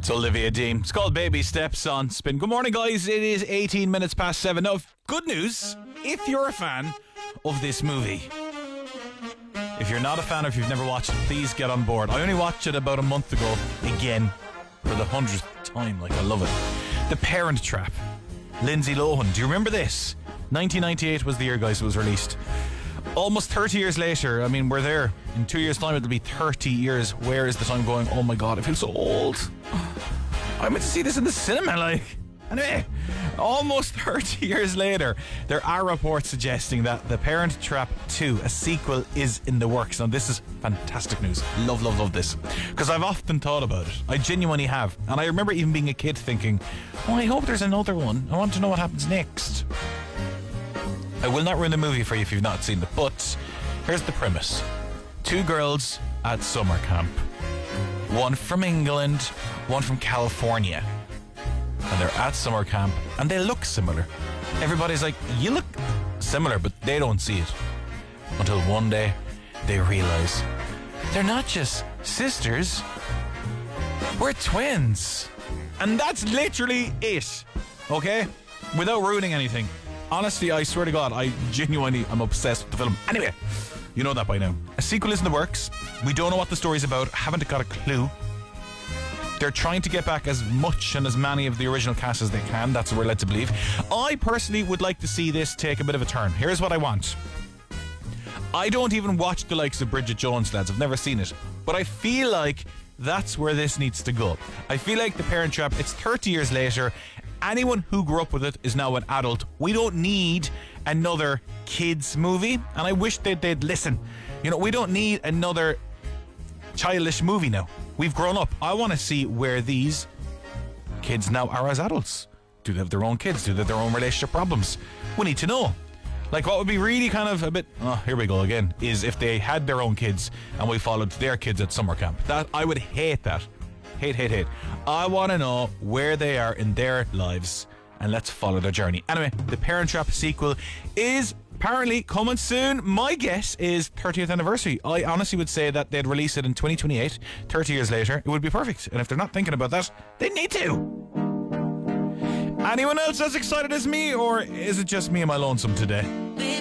It's Olivia Dean. It's called Baby Steps on Spin. Good morning, guys. It is 18 minutes past 7. Now, good news, if you're a fan of this movie. If you're not a fan or if you've never watched it, please get on board. I only watched it about a month ago, again, for the 100th time. Like, I love it. The Parent Trap. Lindsay Lohan. Do you remember this? 1998 was the year, guys, it was released. Almost 30 years later, I mean, we're there. In 2 years' time, it'll be 30 years. Where is the time going? Oh my God, I feel so old. I went to see this in the cinema, like. Anyway, almost 30 years later, there are reports suggesting that The Parent Trap 2, a sequel, is in the works. Now, this is fantastic news. Love, love, love this. Because I've often thought about it. I genuinely have. And I remember even being a kid thinking, oh, I hope there's another one. I want to know what happens next. I will not ruin the movie for you if you've not seen it, but here's the premise. 2 girls at summer camp. One from England, one from California. And they're at summer camp, and they look similar. Everybody's like, you look similar, but they don't see it. Until one day, they realize they're not just sisters, we're twins. And that's literally it, okay? Without ruining anything. Honestly, I swear to God, I genuinely am obsessed with the film. Anyway, you know that by now. A sequel is in the works. We don't know what the story's about. Haven't got a clue. They're trying to get back as much and as many of the original cast as they can. That's what we're led to believe. I personally would like to see this take a bit of a turn. Here's what I want. I don't even watch the likes of Bridget Jones, lads. I've never seen it. But I feel like that's where this needs to go. I feel like The Parent Trap, it's 30 years later. Anyone who grew up with it is now an adult. We don't need another kids movie. And I wish they'd listen. You know, we don't need another childish movie now. We've grown up. I want to see where these kids now are as adults. Do they have their own kids? Do they have their own relationship problems? We need to know. Like, what would be really kind of a bit, oh, here we go again, is if they had their own kids and we followed their kids at summer camp. That I would hate that. Hate. I want to know where they are in their lives and let's follow their journey. Anyway, The Parent Trap sequel is apparently coming soon. My guess is 30th anniversary. I honestly would say that they'd release it in 2028, 30 years later. It would be perfect. And if they're not thinking about that, they need to. Anyone else as excited as me, or is it just me and my lonesome today?